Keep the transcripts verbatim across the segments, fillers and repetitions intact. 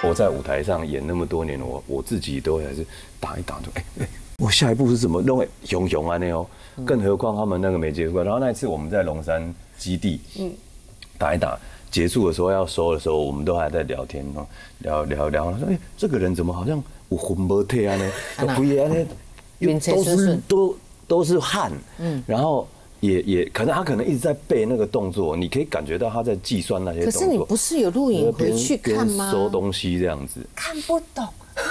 我在舞台上演那么多年，我我自己都还是打一打就哎哎，我下一步是怎么弄？熊熊啊那哦，更何况他们那个没结束。然后那一次我们在龙山基地，嗯，打一打结束的时候要收的时候，我们都还在聊天哦，聊聊聊，说哎这个人怎么好像有魂没退啊呢？都不一样呢，都是都都是汗，嗯，然后。也也可能他可能一直在背那个动作，你可以感觉到他在计算那些动作。 可是你不是有录影回去看吗？ 收东西这样子， 看不懂，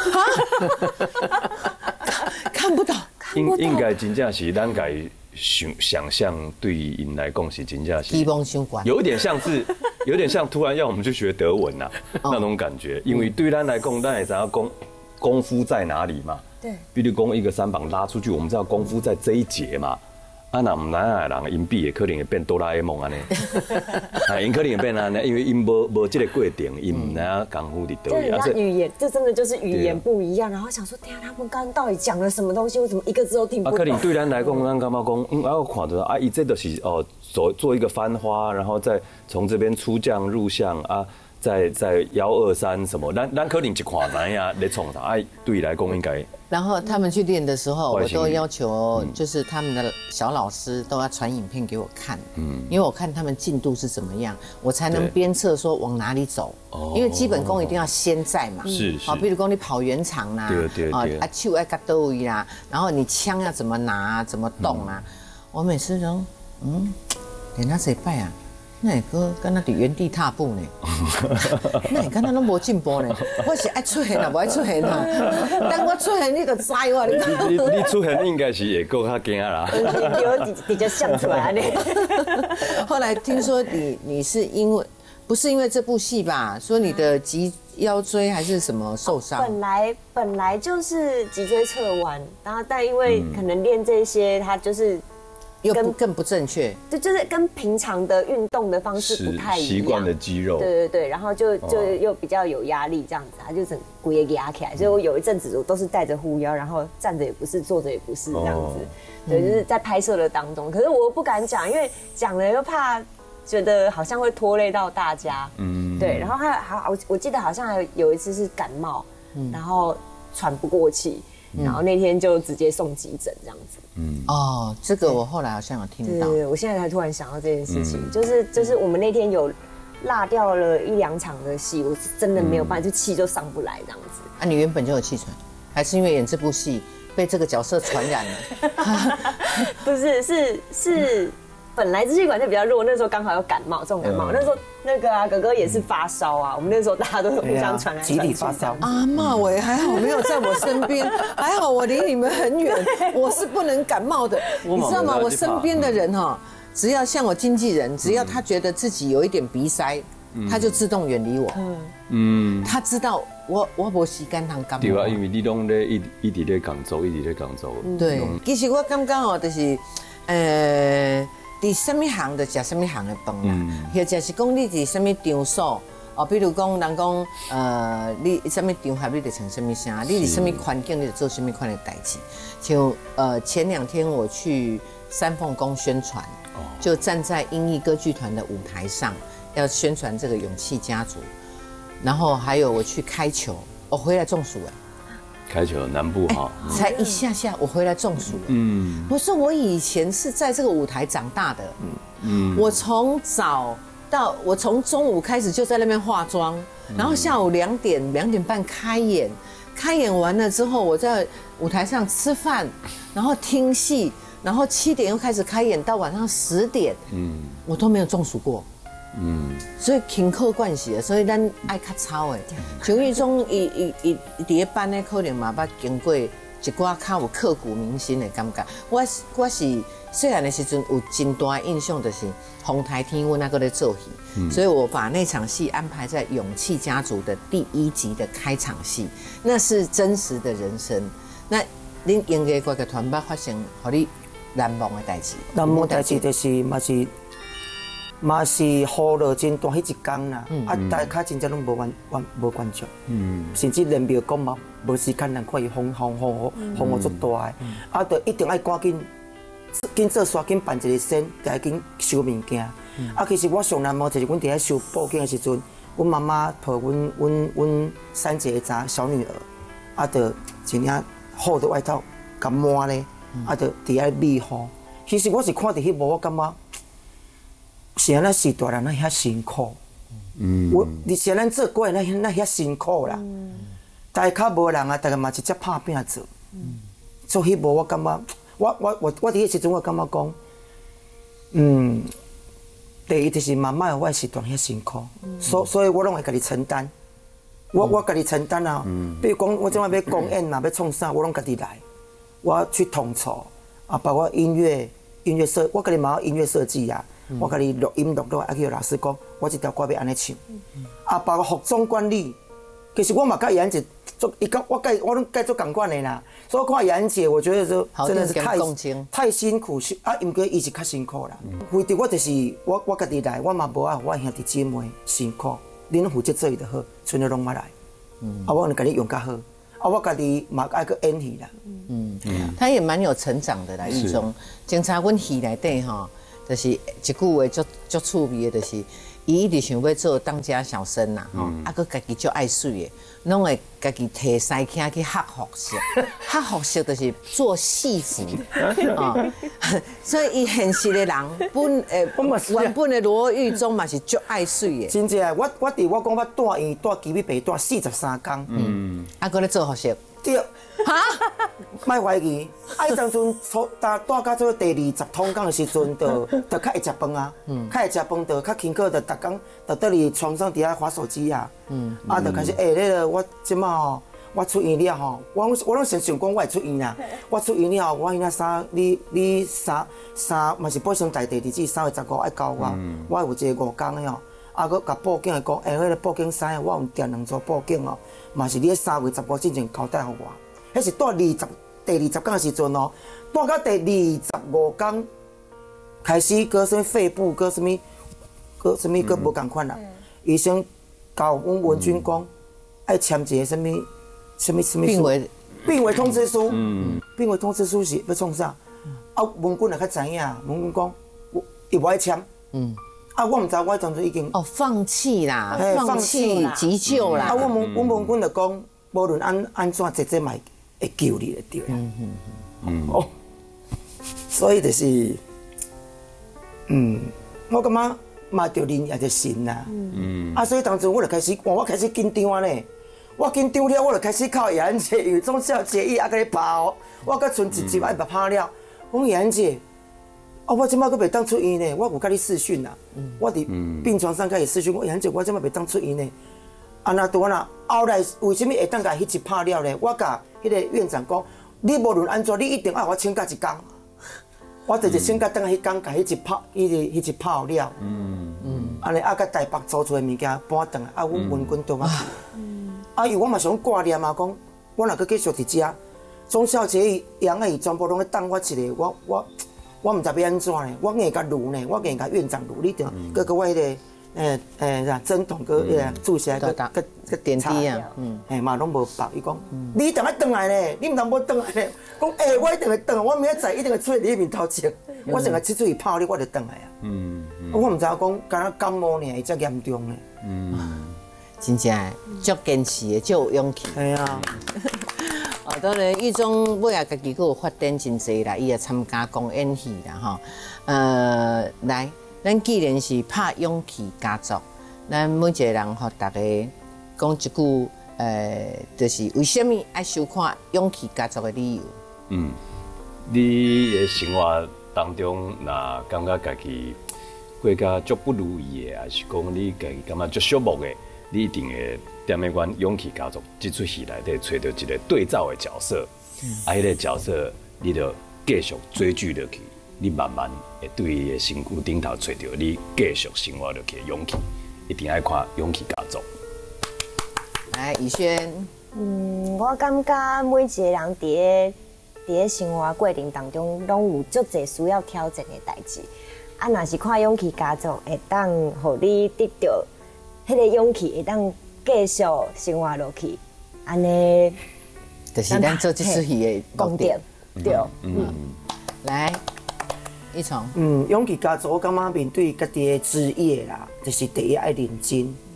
看不懂， 应应该真正是咱该想想象，对因来讲是真正是期望相关， 有一点像是，有点像突然要我们去学德文呐那种感觉，因为对咱来讲，咱也知道功功夫在哪里嘛。 对， 比如讲一个三棒拉出去，我们知道功夫在这一节嘛。啊，那唔咱的人因比也可能会变哆啦 A 梦安尼，啊，因可能会变安尼，因为因无无这个过程，因唔知功夫伫倒里。对，人语言，这真的就是语言不一样。然后想说，天啊，他们刚刚到底讲了什么东西？为什么一个字都听不懂？ 啊，可能对咱来讲，咱感觉讲，嗯，啊，我看着啊，伊这就是哦，做做一个翻花，然后再从这边出将入相啊。在在幺二三什么，咱咱可能一看知呀，在创啥？哎，对来讲应该。 然后他们去练的时候，我都要求，就是他们的小老师都要传影片给我看，嗯，因为我看他们进度是怎么样，我才能鞭策说往哪里走。哦。因为基本功一定要先在嘛。 是是。 好，比如说你跑圆场啦， 对对对。 啊，手要夹到位啦，然后你枪要怎么拿，怎么动啊？我每次都，嗯，练那谁拜啊？那个跟他伫原地踏步呢，那你看他都无进步呢。我是爱出现啊，无爱出现啊。等我出现，你就知我。你你你出现应该是会够较惊啦。 有比较像出来呢。 后来听说你你是因为不是因为这部戏吧？说你的脊腰椎还是什么受伤？ 本来本来就是脊椎侧弯，然后但因为可能练这些，它就是。 又不更不正确， 就就是跟平常的运动的方式不太一样， 习惯的肌肉， 对对对，然后就就又比较有压力这样子，他就整骨也给压起来，所以我有一阵子我都是带着护腰，然后站着也不是，坐着也不是这样子，对，就是在拍摄的当中，可是我不敢讲，因为讲了又怕觉得好像会拖累到大家，嗯，对，然后还有还我我记得好像还有一次是感冒，然后喘不过气。然后那天就直接送急诊这样子。 嗯，哦，这个我后来好像有听到。 对，我现在才突然想到这件事情，嗯、就是就是我们那天有落掉了一两场的戏，我是真的没有办法，就气就上不来这样子。 啊，你原本就有气喘，还是因为演这部戏被这个角色传染了？ 不是，是是。本来支气管就比较弱，那时候刚好有感冒，重感冒。那时候那个啊，哥哥也是发烧啊。我们那时候大家都互相传来传去， 集体发烧。阿嬷，我还好没有在我身边，还好我离你们很远，我是不能感冒的，你知道吗？我身边的人哈，只要像我经纪人，只要他觉得自己有一点鼻塞，他就自动远离我。嗯，他知道我我无时间通感冒。 对啊，因为你拢咧一一直咧工作，一直咧工作。 对，其实我感觉哦，就是呃。伫什么行就食什么行的饭啦，或者是讲你伫什么场所哦，比如讲人讲呃，你什么场合你就唱什么声，你伫什么环境你就做什么款的代志。像呃前两天我去三凤宫宣传，就站在英艺歌剧团的舞台上，要宣传这个勇气家族，然后还有我去开球，我回来中暑哎。 开球南部哈， 才一下下，我回来中暑了。嗯，我说我以前是在这个舞台长大的。嗯嗯，我从早到我从中午开始就在那边化妆，然后下午两点两点半开演，开演完了之后我在舞台上吃饭，然后听戏，然后七点又开始开演到晚上十点。嗯，我都没有中暑过。嗯，所以勤课惯习，所以咱爱较操的。像迄种伊伊伊伫咧班咧，可能嘛捌经过一寡较有刻骨铭心的感觉。我我是细汉的时阵有真大印象，就是红台天阮那个咧做戏，嗯、所以我把那场戏安排在《勇气家族》的第一集的开场戏，那是真实的人生。那恁音乐歌剧团捌发生互你难忘的代志？ 难忘代志就是嘛是。嘛是雨落真大，迄一天啦，啊，大家真正拢无观观无观众，甚至连庙讲嘛无时间人看伊风风风风雨足大的，啊，就一定爱赶紧紧做刷紧办一个先，赶紧收物件。啊，其实我上难忘就是阮伫遐收布景的时阵， 阮妈妈抱阮阮阮三姐查小女儿，啊，着一领厚的外套，甲抹咧，啊，着伫遐密雨。其实我是看到迄幕，我感觉是安那是大人那遐辛苦。嗯，我你是咱做过那那遐辛苦啦。嗯，大家较无人啊，大家嘛是只拍拼做。嗯，做迄幕我感觉，我我我我伫迄时阵我感觉讲，嗯。第一就是妈妈我时段遐辛苦，所所以我拢会家己承担。我我家己承担啊，比如讲我即摆要公演嘛，要创啥，我拢家己来。我去统筹啊，包括音乐、音乐设，我家己嘛音乐设计啊，我家己录音录落，啊去老师讲，我一条歌要安尼唱。啊，包括服装管理，其实我嘛甲杨姐做，伊甲我甲我拢甲做共款的啦。所以我看杨姐，我觉得说真的是太太辛苦，啊，毋过伊是较辛苦啦。为着我就是我我家己来，我嘛无爱我兄弟姊妹辛苦，恁负责做伊就好，剩下拢我来。啊，我能甲你用较好，啊，我家己嘛爱去演戏啦。 嗯，他也蛮有成长的啦，玉中。经常阮戏内底吼，就是一句话足足趣味的，就是伊一直想要做当家小生啦，吼，啊，佮家己足爱水的。拢会家己摕西囝去学服饰，学服饰就是做戏服啊，所以伊现实的人本诶原本的罗玉忠嘛是足爱水的。 真正，我我伫我讲我住院住基米白住四十三天，嗯， 啊，搁咧做服饰。 对，哈，莫怀疑，啊，伊当阵从大住到做第二十通工的时阵，就就较会食饭啊，较会食饭，就较轻巧，就逐工就倒伫床上伫遐滑手机啊，嗯，啊，就开始诶，迄个我即马吼，我出院了吼，我我拢先想讲我会出院啦，我出院了后，我迄领衫，你你衫衫嘛是保险台第二季三月十五爱交我，我有一个五工的哦。啊，佮甲报警的讲，诶，迄个报警衫我有订两组报警哦，嘛是你咧三月十五之前交代互我，迄是到二十第二十天的时阵哦，到到第二十五天开始，搁什么肺部，搁什么，搁什么，搁无共款啦。医生教阮文军讲，爱签一个什么，什么什么病危病危通知书，嗯，病危通知书是要创啥？啊，文军也较知影，文军讲，伊无爱签，嗯。啊，我唔知，我当初已经哦放弃啦，放弃急救啦。 啊，我问我问阮就讲，无论安安怎，姐姐嘛会救你的对啦。嗯嗯嗯。哦，所以就是，嗯，我感觉嘛着人也着神啦。嗯。啊，所以当初我就开始，我开始紧张啊咧。我紧张了，我就开始靠杨姐，有种小结义啊，甲你跑，我甲剩一集爱白拍了。讲杨姐。啊！我即摆阁袂当出院呢，我有甲你视讯啦。我伫病床上甲伊视讯，我杨姐，我即摆袂当出院呢。啊，那拄啊啦，后来为什么会当甲迄集拍了呢？我甲迄个院长讲，你无论安怎，你一定爱我请假一工。我就是请假等迄工，甲迄集拍，迄个迄集拍了。嗯嗯。安尼啊，甲台北租出的物件搬转来，啊，阮文君都嘛去。啊，伊我嘛想挂念嘛，讲我若阁继续伫遮，钟小姐、杨阿姨全部拢咧等我一个，我我。我唔知要安怎呢，我硬甲撸呢，我硬甲院长撸，你着，佮佮我迄个，诶诶啥，针筒佮迄个注射，佮佮佮点滴啊， 嗯，诶嘛拢无绑，伊讲，你等下转来呢，你唔通无转来呢？讲诶，我一定会转来，我明仔载一定会出你面头前，我成日出出去泡你，我就转来啊。嗯，我唔知讲，敢若感冒呢，会遮严重呢。嗯， 真正足坚持的，足有勇气。 系啊。 哦，当然，玉中尾啊，家己佫有发展真济啦，伊也参加公演戏啦，吼。呃，来，咱既然是拍勇气家族，咱每一个人互大家讲一句，呃，就是为什么爱收看勇气家族的理由？ 嗯，你的生活当中，若感觉家己过甲足不如意的，还是讲你家己感觉足寂寞的，你一定会。踮咧阮勇气家族这出戏内底找到一个对照的角色，嗯、啊，迄、那个角色你就继续追剧落去，你慢慢会对伊的身躯顶头找到你继续生活落去的勇气，一定爱看勇气家族。 来，以轩， 嗯，我感觉每一个人伫咧伫咧生活过程当中，拢有足侪需要挑战的代志。啊，若是看勇气家族，会当互你得到迄个勇气，会当。继续生活落去，安尼就是咱做这出戏的重点， 对， 嗯，来，一从， 嗯，勇气家族，我感觉面对家己的职业啦，就是第一爱认真，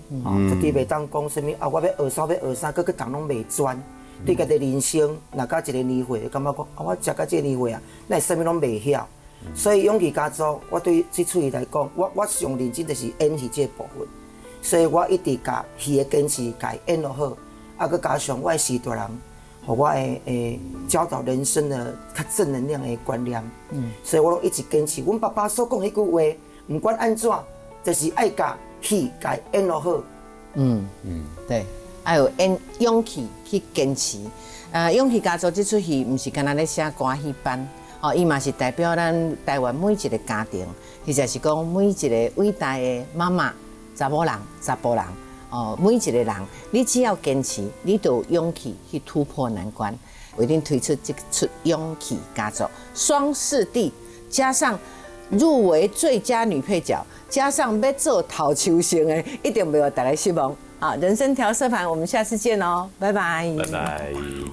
吼，绝对袂当讲什么啊，我要学啥要学啥，各个人拢袂专。对家己人生，若到一个年岁，感觉讲啊，我食到这个年岁啊，那什么拢袂晓。所以勇气家族，我对这出戏来讲，我我上认真就是演戏这部分。所以我一直甲戏的坚持，甲演落好，啊，佮加上我的师大人，互我的诶教导人生的较正能量的观念。嗯，所以我拢一直坚持。阮爸爸所讲迄句话，不管安怎，就是爱甲戏甲演落好。嗯嗯，对。还有演勇气去坚持，呃，勇气家族这出戏，唔是干那咧写歌戏班，哦，伊嘛是代表咱台湾每一个家庭，或者是讲每一个伟大的妈妈、查某人、查甫人，哦，每一个人，你只要坚持，你就有勇气去突破难关。我一定推出这出勇气家族双视帝，加上入围最佳女配角，加上要做头球星的，一定袂有大家失望。好，人生调色盘，我们下次见哦，拜拜， 拜拜。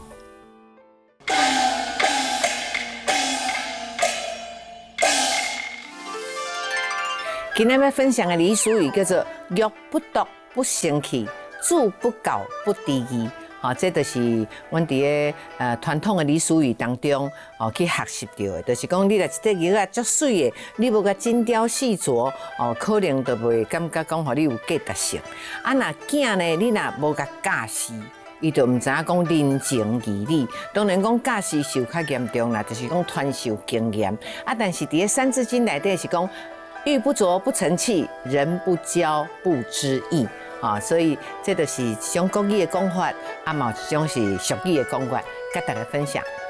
今天要分享的俚俗语叫做“玉不毒不生气，煮不搞不低义”。好，这就是阮伫个呃传统的俚俗语当中哦去学习到的，就是讲你若一块玉啊足水的，你无甲精雕细琢哦，可能就袂感觉讲，互你有价值性。啊，若囝呢，你若无甲教示，伊就毋知影讲人情义理。当然讲教示受较严重啦，就是讲传授经验。啊，但是伫个《三字经》内底是讲玉不琢不成器，人不交不知义。啊，所以这就是一种国语的讲法，啊，嘛一种是俗语的讲法，跟大家分享。